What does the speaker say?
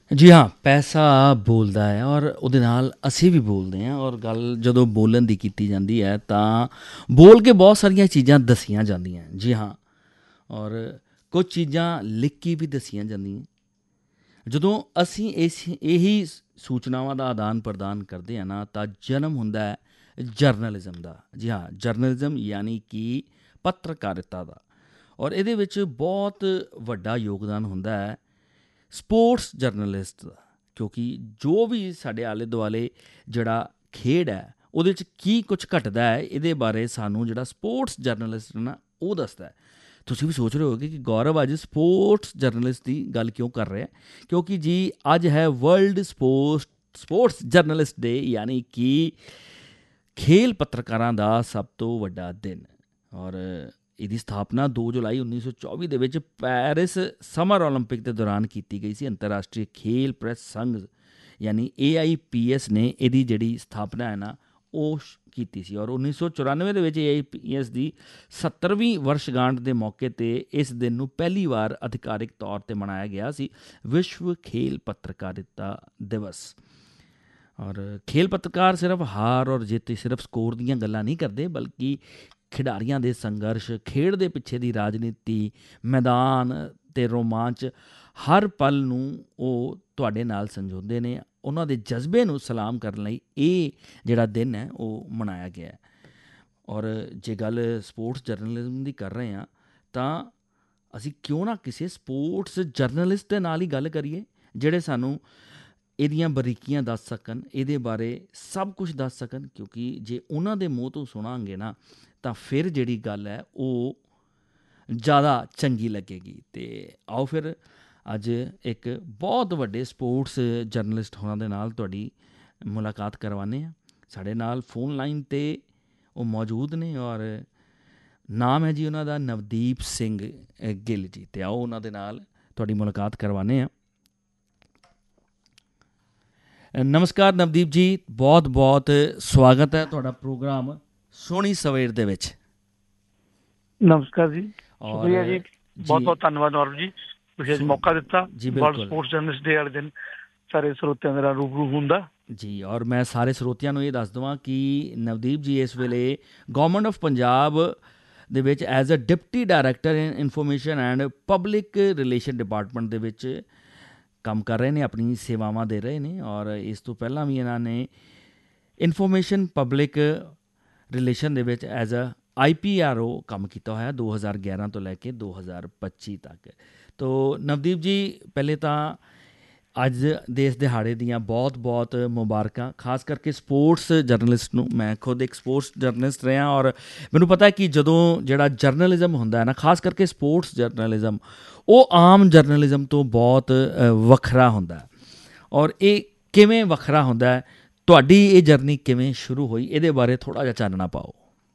ਜੀ ਹਾਂ, ਪੈਸਾ ਬੋਲਦਾ ਹੈ ਔਰ ਉਹਦੇ ਨਾਲ ਅਸੀਂ ਵੀ ਬੋਲਦੇ ਹਾਂ। ਔਰ ਗੱਲ ਜਦੋਂ ਬੋਲਣ ਦੀ ਕੀਤੀ ਜਾਂਦੀ ਹੈ ਤਾਂ ਬੋਲ ਕੇ ਬਹੁਤ ਸਾਰੀਆਂ ਚੀਜ਼ਾਂ ਦੱਸੀਆਂ ਜਾਂਦੀਆਂ। ਜੀ ਹਾਂ, ਔਰ ਕੁਝ ਚੀਜ਼ਾਂ ਲਿਖ ਕੇ ਵੀ ਦੱਸੀਆਂ ਜਾਂਦੀਆਂ। ਜਦੋਂ ਅਸੀਂ ਇਹੀ ਸੂਚਨਾਵਾਂ ਦਾ ਆਦਾਨ ਪ੍ਰਦਾਨ ਕਰਦੇ ਹਾਂ ਨਾ, ਤਾਂ ਜਨਮ ਹੁੰਦਾ ਹੈ ਜਰਨਲਿਜ਼ਮ ਦਾ। ਜੀ ਹਾਂ, ਜਰਨਲਿਜ਼ਮ ਯਾਨੀ ਕਿ ਪੱਤਰਕਾਰਿਤਾ ਦਾ। ਔਰ ਇਹਦੇ ਵਿੱਚ ਬਹੁਤ ਵੱਡਾ ਯੋਗਦਾਨ ਹੁੰਦਾ ਹੈ ਸਪੋਰਟਸ ਜਰਨਲਿਸਟ ਦਾ, ਕਿਉਂਕਿ ਜੋ ਵੀ ਸਾਡੇ ਆਲੇ ਦੁਆਲੇ ਜਿਹੜਾ ਖੇਡ ਹੈ ਉਹਦੇ 'ਚ ਕੀ ਕੁਛ ਘਟਦਾ ਹੈ, ਇਹਦੇ ਬਾਰੇ ਸਾਨੂੰ ਜਿਹੜਾ ਸਪੋਰਟਸ ਜਰਨਲਿਸਟ ਨਾ ਉਹ ਦੱਸਦਾ ਹੈ। ਤੁਸੀਂ ਵੀ ਸੋਚ ਰਹੇ ਹੋਗੇ ਕਿ ਗੌਰਵ ਅੱਜ ਸਪੋਰਟਸ ਜਰਨਲਿਸਟ ਦੀ ਗੱਲ ਕਿਉਂ ਕਰ ਰਿਹਾ, ਕਿਉਂਕਿ ਜੀ ਅੱਜ ਹੈ ਵਰਲਡ ਸਪੋਰਟਸ ਜਰਨਲਿਸਟ ਡੇ, ਯਾਨੀ ਕਿ ਖੇਲ ਪੱਤਰਕਾਰਾਂ ਦਾ ਸਭ ਤੋਂ ਵੱਡਾ ਦਿਨ। ਔਰ ਇਹਦੀ ਸਥਾਪਨਾ 2 ਜੁਲਾਈ 1924 ਦੇ ਵਿੱਚ ਪੈਰਿਸ ਸਮਰ ਓਲੰਪਿਕ ਦੇ ਦੌਰਾਨ ਕੀਤੀ ਗਈ ਸੀ। ਅੰਤਰਰਾਸ਼ਟਰੀ ਖੇਲ ਪ੍ਰੈਸ ਸੰਘ ਯਾਨੀ AIPS ਨੇ ਇਹਦੀ ਜਿਹੜੀ ਸਥਾਪਨਾ ਹੈ ਨਾ ਉਹ ਕੀਤੀ ਸੀ। ਔਰ 1994 ਦੇ ਵਿੱਚ AIPS ਦੀ 70ਵੀਂ ਵਰਸ਼ਗਾਂਠ ਦੇ ਮੌਕੇ 'ਤੇ ਇਸ ਦਿਨ ਨੂੰ ਪਹਿਲੀ ਵਾਰ ਅਧਿਕਾਰਿਕ ਤੌਰ 'ਤੇ ਮਨਾਇਆ ਗਿਆ ਸੀ, ਵਿਸ਼ਵ ਖੇਲ ਪੱਤਰਕਾਰਿਤਾ ਦਿਵਸ। ਔਰ ਖੇਲ ਪੱਤਰਕਾਰ ਸਿਰਫ ਹਾਰ ਔਰ ਜਿੱਤ, ਸਿਰਫ ਸਕੋਰ ਦੀਆਂ ਗੱਲਾਂ ਨਹੀਂ ਕਰਦੇ, ਬਲਕਿ ਖਿਡਾਰੀਆਂ ਦੇ ਸੰਘਰਸ਼, ਖੇਡ ਦੇ ਪਿੱਛੇ ਦੀ ਰਾਜਨੀਤੀ, ਮੈਦਾਨ ਅਤੇ ਰੋਮਾਂਚ, ਹਰ ਪਲ ਨੂੰ ਉਹ ਤੁਹਾਡੇ ਨਾਲ ਸੰਜੋਦੇ ਨੇ। ਉਹਨਾਂ ਦੇ ਜਜ਼ਬੇ ਨੂੰ ਸਲਾਮ ਕਰਨ ਲਈ ਇਹ ਜਿਹੜਾ ਦਿਨ ਹੈ ਉਹ ਮਨਾਇਆ ਗਿਆ। ਔਰ ਜੇ ਗੱਲ ਸਪੋਰਟਸ ਜਰਨਲਿਜ਼ਮ ਦੀ ਕਰ ਰਹੇ ਹਾਂ ਤਾਂ ਅਸੀਂ ਕਿਉਂ ਨਾ ਕਿਸੇ ਸਪੋਰਟਸ ਜਰਨਲਿਸਟ ਦੇ ਨਾਲ ਹੀ ਗੱਲ ਕਰੀਏ, ਜਿਹੜੇ ਸਾਨੂੰ ਇਹਦੀਆਂ ਬਰੀਕੀਆਂ ਦੱਸ ਸਕਣ, ਇਹਦੇ ਬਾਰੇ ਸਭ ਕੁਝ ਦੱਸ ਸਕਣ। ਕਿਉਂਕਿ ਜੇ ਉਹਨਾਂ ਦੇ ਮੂੰਹ ਤੋਂ ਸੁਣਾਂਗੇ ਨਾ ਤਾਂ ਫਿਰ ਜਿਹੜੀ ਗੱਲ ਹੈ ਉਹ ਜ਼ਿਆਦਾ ਚੰਗੀ ਲੱਗੇਗੀ। ਅਤੇ ਆਓ ਫਿਰ ਅੱਜ ਇੱਕ ਬਹੁਤ ਵੱਡੇ ਸਪੋਰਟਸ ਜਰਨਲਿਸਟ ਹੋਰਾਂ ਦੇ ਨਾਲ ਤੁਹਾਡੀ ਮੁਲਾਕਾਤ ਕਰਵਾਉਂਦੇ ਹਾਂ। ਸਾਡੇ ਨਾਲ ਫੋਨ ਲਾਈਨ 'ਤੇ ਉਹ ਮੌਜੂਦ ਨੇ ਔਰ ਨਾਮ ਹੈ ਜੀ ਉਹਨਾਂ ਦਾ ਨਵਦੀਪ ਸਿੰਘ ਗਿੱਲ ਜੀ। ਅਤੇ ਆਓ ਉਹਨਾਂ ਦੇ ਨਾਲ ਤੁਹਾਡੀ ਮੁਲਾਕਾਤ ਕਰਵਾਉਂਦੇ ਹਾਂ। ਨਮਸਕਾਰ ਨਵਦੀਪ ਜੀ, ਬਹੁਤ ਬਹੁਤ ਸਵਾਗਤ ਹੈ ਤੁਹਾਡਾ ਪ੍ਰੋਗਰਾਮ ਸੋਹਣੀ ਸਵੇਰ ਦੇ ਵਿੱਚ। ਨਮਸਕਾਰ ਜੀ, ਸ਼ੁਕਰੀਆ ਜੀ, ਬਹੁਤ ਬਹੁਤ ਧੰਨਵਾਦ ਔਰਵ ਜੀ, ਤੁਸੀਂ ਅੱਜ ਮੌਕਾ ਦਿੱਤਾ ਵਰਲਡ ਸਪੋਰਟਸ ਜਰਨਲਿਸਟ ਡੇ ਵਾਲੇ ਦਿਨ ਸਾਰੇ ਸਰੋਤਿਆਂ ਦੇ ਨਾਲ ਰੂਬਰੂ ਹੋਣ ਦਾ। ਜੀ, ਔਰ ਮੈਂ ਸਾਰੇ ਸਰੋਤਿਆਂ ਨੂੰ ਇਹ ਦੱਸ ਦੇਵਾਂ ਕਿ ਨਵਦੀਪ ਜੀ ਇਸ ਵੇਲੇ ਗੌਰਮੈਂਟ ਆਫ ਪੰਜਾਬ ਦੇ ਵਿੱਚ as a deputy director in information and public relation department ਦੇ ਵਿੱਚ ਕੰਮ ਕਰ ਰਹੇ ਨੇ, ਆਪਣੀ ਸੇਵਾਵਾਂ ਦੇ ਰਹੇ ਨੇ। ਔਰ ਇਸ ਤੋਂ ਪਹਿਲਾਂ ਵੀ ਇਹਨਾਂ ਨੇ ਇਨਫੋਰਮੇਸ਼ਨ ਪਬਲਿਕ ਰਿਲੇਸ਼ਨ ਦੇ ਵਿੱਚ ਐਜ਼ ਅ IPRO ਕੰਮ ਕੀਤਾ ਹੋਇਆ 2011 ਤੋਂ ਲੈ ਕੇ 2025 ਤੱਕ। ਤੋ ਨਵਦੀਪ ਜੀ, ਪਹਿਲੇ ਤਾਂ ਅੱਜ ਦੇ ਇਸ ਦਿਹਾੜੇ ਦੀਆਂ ਬਹੁਤ ਬਹੁਤ ਮੁਬਾਰਕਾਂ, ਖਾਸ ਕਰਕੇ ਸਪੋਰਟਸ ਜਰਨਲਿਸਟ ਨੂੰ। ਮੈਂ ਖੁਦ ਇੱਕ ਸਪੋਰਟਸ ਜਰਨਲਿਸਟ ਰਿਹਾ ਔਰ ਮੈਨੂੰ ਪਤਾ ਕਿ ਜਦੋਂ ਜਿਹੜਾ ਜਰਨਲਿਜ਼ਮ ਹੁੰਦਾ ਹੈ ਨਾ, ਖਾਸ ਕਰਕੇ ਸਪੋਰਟਸ ਜਰਨਲਿਜ਼ਮ, ਉਹ ਆਮ ਜਰਨਲਿਜ਼ਮ ਤੋਂ ਬਹੁਤ ਵੱਖਰਾ ਹੁੰਦਾ। ਔਰ ਇਹ ਕਿਵੇਂ ਵੱਖਰਾ ਹੁੰਦਾ ਹੈ, ਤੁਹਾਡੀ ਇਹ ਜਰਨੀ ਕਿਵੇਂ ਸ਼ੁਰੂ ਹੋਈ, ਇਹਦੇ ਬਾਰੇ ਥੋੜ੍ਹਾ ਜਿਹਾ ਚਾਨਣਾ ਪਾਓ।